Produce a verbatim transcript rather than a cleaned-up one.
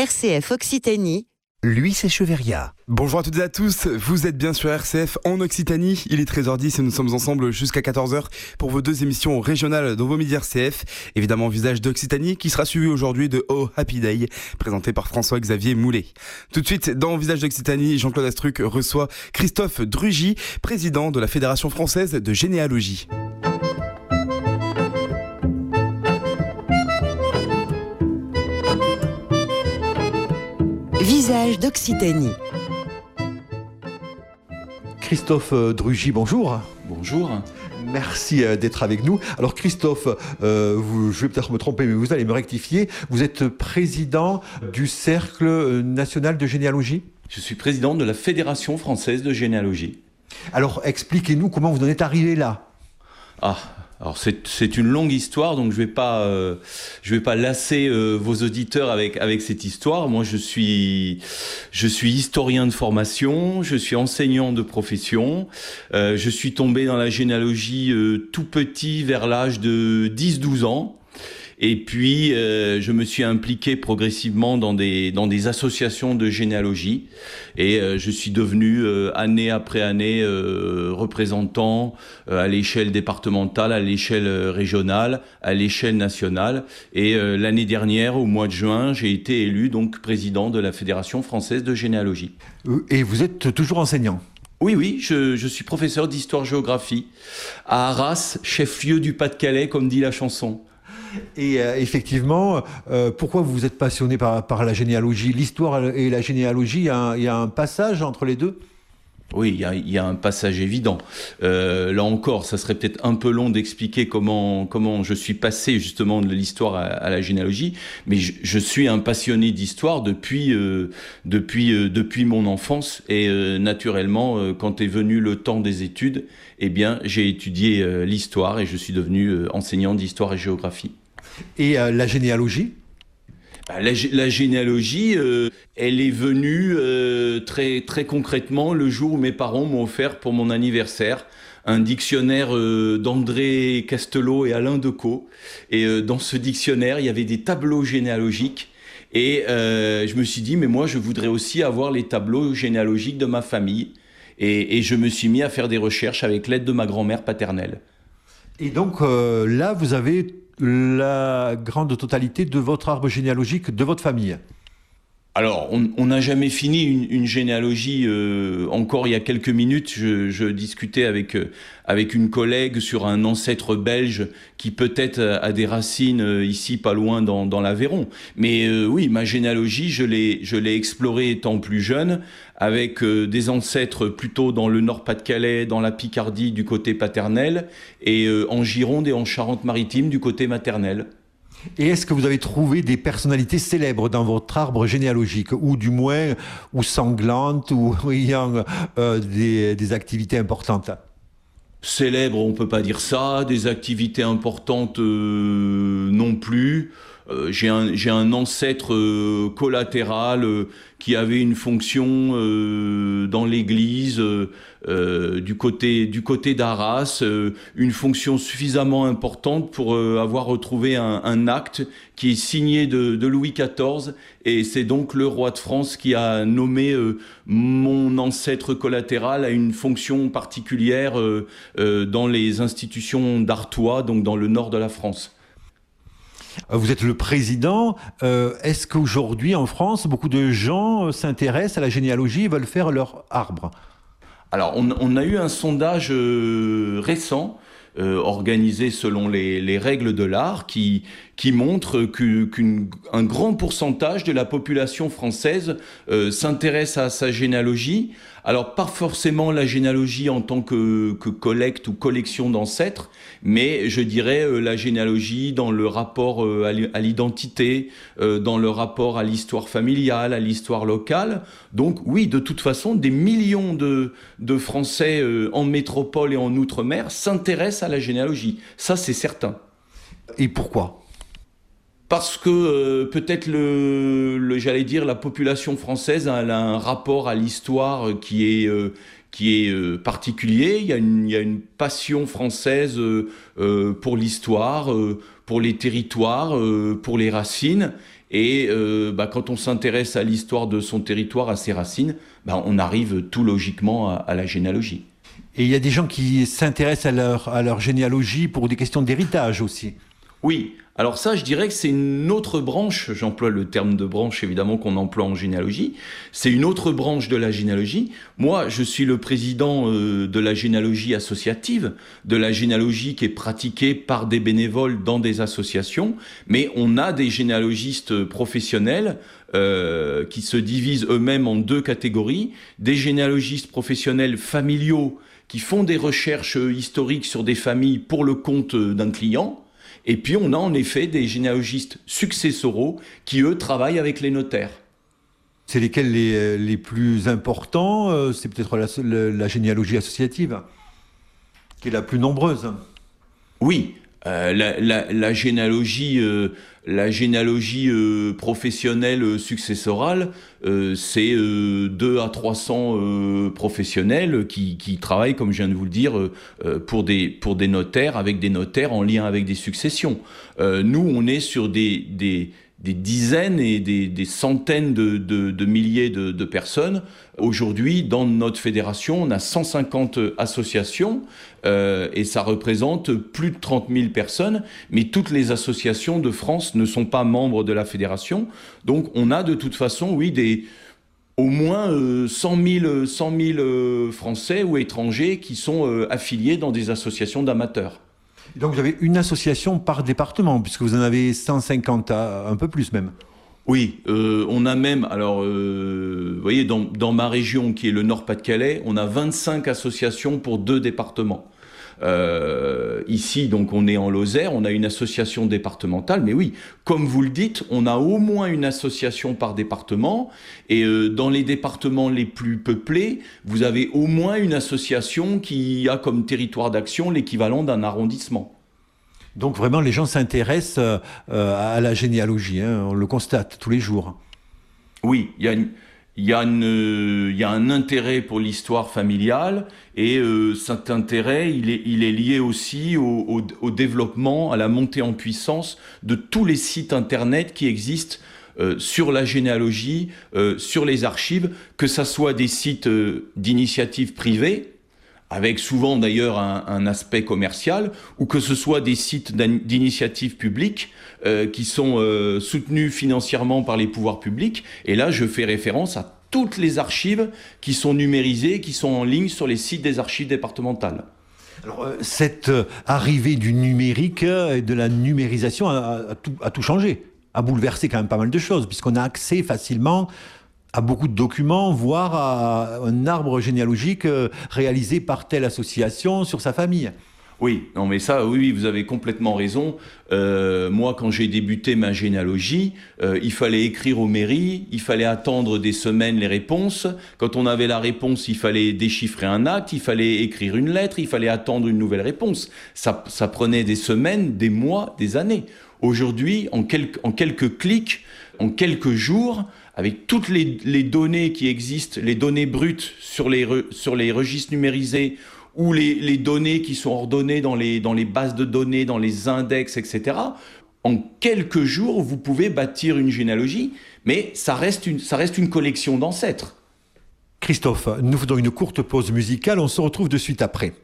R C F Occitanie, Louis Echeverria. Bonjour à toutes et à tous, vous êtes bien sur R C F en Occitanie, il est treize heures dix et nous sommes ensemble jusqu'à quatorze heures pour vos deux émissions régionales dans vos midis R C F. Évidemment Visage d'Occitanie qui sera suivi aujourd'hui de Oh Happy Day, présenté par François-Xavier Moulet. Tout de suite dans Visage d'Occitanie, Jean-Claude Astruc reçoit Christophe Drugy, président de la Fédération Française de Généalogie. Visage d'Occitanie. Christophe Drugy, bonjour. Bonjour. Merci d'être avec nous. Alors Christophe, euh, vous, je vais peut-être me tromper, mais vous allez me rectifier. Vous êtes président du Cercle national de généalogie ? Je suis président de la Fédération française de généalogie. Alors expliquez-nous comment vous en êtes arrivé là. Ah, alors c'est, c'est une longue histoire, donc je vais pas, euh, je vais pas lasser euh, vos auditeurs avec avec cette histoire. Moi, je suis, je suis historien de formation, je suis enseignant de profession. Euh, je suis tombé dans la généalogie euh, tout petit, vers l'âge de dix douze ans. Et puis, euh, je me suis impliqué progressivement dans des dans des associations de généalogie, et euh, je suis devenu euh, année après année euh, représentant euh, à l'échelle départementale, à l'échelle régionale, à l'échelle nationale. Et euh, l'année dernière, au mois de juin, j'ai été élu donc président de la Fédération française de généalogie. Et vous êtes toujours enseignant ? Oui, oui, je, je suis professeur d'histoire-géographie à Arras, chef-lieu du Pas-de-Calais, comme dit la chanson. Et euh, effectivement, euh, pourquoi vous vous êtes passionné par, par la généalogie ? L'histoire et la généalogie, il y a un, il y a un passage entre les deux ? Oui, il y a, il y a un passage évident. Euh, là encore, ça serait peut-être un peu long d'expliquer comment, comment je suis passé justement de l'histoire à, à la généalogie, mais je, je suis un passionné d'histoire depuis, euh, depuis, euh, depuis mon enfance, et euh, naturellement, euh, quand est venu le temps des études, eh bien, j'ai étudié euh, l'histoire et je suis devenu euh, enseignant d'histoire et géographie. Et euh, la généalogie ? La, la généalogie, euh, elle est venue euh, très, très concrètement le jour où mes parents m'ont offert pour mon anniversaire un dictionnaire euh, d'André Castelot et Alain Decaux. Et euh, dans ce dictionnaire, il y avait des tableaux généalogiques. Et euh, je me suis dit, mais moi, je voudrais aussi avoir les tableaux généalogiques de ma famille. Et, et je me suis mis à faire des recherches avec l'aide de ma grand-mère paternelle. Et donc euh, là, vous avez la grande totalité de votre arbre généalogique de votre famille. Alors, on n'a jamais fini une, une généalogie. Euh, encore il y a quelques minutes, je, je discutais avec euh, avec une collègue sur un ancêtre belge qui peut-être a des racines euh, ici, pas loin dans, dans l'Aveyron. Mais euh, oui, ma généalogie, je l'ai je l'ai explorée étant plus jeune, avec euh, des ancêtres plutôt dans le Nord-Pas-de-Calais, dans la Picardie du côté paternel, et euh, en Gironde et en Charente-Maritime du côté maternel. Et est-ce que vous avez trouvé des personnalités célèbres dans votre arbre généalogique, ou du moins ou sanglantes, ou ayant euh, des, des activités importantes ? Célèbres, on peut pas dire ça. Des activités importantes, euh, non plus. Euh, j'ai un j'ai un ancêtre euh, collatéral euh, qui avait une fonction euh, dans l'église euh, euh, du côté du côté d'Arras, euh, une fonction suffisamment importante pour euh, avoir retrouvé un, un acte qui est signé de, de Louis quatorze, et c'est donc le roi de France qui a nommé euh, mon ancêtre collatéral à une fonction particulière euh, euh, dans les institutions d'Artois, donc dans le nord de la France. Vous êtes le président. Euh, est-ce qu'aujourd'hui, en France, beaucoup de gens s'intéressent à la généalogie et veulent faire leur arbre ? Alors, on, on a eu un sondage euh, récent, euh, organisé selon les, les règles de l'art, qui, qui montre que, qu'un grand pourcentage de la population française euh, s'intéresse à sa généalogie. Alors, pas forcément la généalogie en tant que, que collecte ou collection d'ancêtres, mais je dirais euh, la généalogie dans le rapport euh, à l'identité, euh, dans le rapport à l'histoire familiale, à l'histoire locale. Donc oui, de toute façon, des millions de, de Français euh, en métropole et en outre-mer s'intéressent à la généalogie. Ça, c'est certain. Et pourquoi ? Parce que euh, peut-être le, le, j'allais dire, la population française a, a un rapport à l'histoire qui est euh, qui est euh, particulier. Il y a une il y a une passion française euh, euh, pour l'histoire, euh, pour les territoires, euh, pour les racines. Et euh, bah, quand on s'intéresse à l'histoire de son territoire, à ses racines, bah, on arrive tout logiquement à, à la généalogie. Et il y a des gens qui s'intéressent à leur, à leur généalogie pour des questions d'héritage aussi. Oui, alors ça, je dirais que c'est une autre branche, j'emploie le terme de branche évidemment qu'on emploie en généalogie, c'est une autre branche de la généalogie. Moi, je suis le président euh, de la généalogie associative, de la généalogie qui est pratiquée par des bénévoles dans des associations, mais on a des généalogistes professionnels euh, qui se divisent eux-mêmes en deux catégories, des généalogistes professionnels familiaux qui font des recherches historiques sur des familles pour le compte d'un client. Et puis on a en effet des généalogistes successoraux qui, eux, travaillent avec les notaires. C'est lesquels les, les plus importants? C'est peut-être la, la, la généalogie associative, qui est la plus nombreuse. Oui, euh, la, la, la généalogie, euh, la généalogie euh, professionnelle euh, successorale, euh, c'est euh, deux à trois cents euh, professionnels qui, qui travaillent, comme je viens de vous le dire, euh, pour, des, pour des notaires, avec des notaires en lien avec des successions. Euh, nous, on est sur des, des, des dizaines et des, des centaines de, de, de milliers de, de personnes. Aujourd'hui, dans notre fédération, on a cent cinquante associations euh, et ça représente plus de trente mille personnes. Mais toutes les associations de France ne sont pas membres de la fédération. Donc, on a de toute façon, oui, des, au moins euh, cent mille euh, Français ou étrangers qui sont euh, affiliés dans des associations d'amateurs. Donc, vous avez une association par département, puisque vous en avez cent cinquante, un peu plus même. Oui, euh, on a même, alors, euh, vous voyez, dans, dans ma région, qui est le Nord-Pas-de-Calais, on a vingt-cinq associations pour deux départements. Euh, ici, donc, on est en Lozère, on a une association départementale, mais oui, comme vous le dites, on a au moins une association par département, et euh, dans les départements les plus peuplés, vous avez au moins une association qui a comme territoire d'action l'équivalent d'un arrondissement. Donc vraiment, les gens s'intéressent euh, à la généalogie, hein, on le constate tous les jours. Oui, il y a une... Il y, a une, il y a un intérêt pour l'histoire familiale et euh, cet intérêt, il est, il est lié aussi au, au, au développement, à la montée en puissance de tous les sites internet qui existent euh, sur la généalogie, euh, sur les archives, que ça soit des sites euh, d'initiative privée, avec souvent d'ailleurs un, un aspect commercial, ou que ce soit des sites d'initiative publique euh, qui sont euh, soutenus financièrement par les pouvoirs publics. Et là, je fais référence à toutes les archives qui sont numérisées, qui sont en ligne sur les sites des archives départementales. Alors, euh, cette euh, arrivée du numérique et de la numérisation a, a, tout, a tout changé, a bouleversé quand même pas mal de choses, puisqu'on a accès facilement à beaucoup de documents, voire à un arbre généalogique réalisé par telle association sur sa famille. Oui, non mais ça, oui, vous avez complètement raison. Euh, moi, quand j'ai débuté ma généalogie, euh, il fallait écrire aux mairies, il fallait attendre des semaines les réponses. Quand on avait la réponse, il fallait déchiffrer un acte, il fallait écrire une lettre, il fallait attendre une nouvelle réponse. Ça, ça prenait des semaines, des mois, des années. Aujourd'hui, en, quel, en quelques clics, en quelques jours, avec toutes les, les données qui existent, les données brutes sur les, re, sur les registres numérisés ou les, les données qui sont ordonnées dans les, dans les bases de données, dans les index, et cetera, en quelques jours, vous pouvez bâtir une généalogie, mais ça reste une, ça reste une collection d'ancêtres. Christophe, nous faisons une courte pause musicale, on se retrouve de suite après.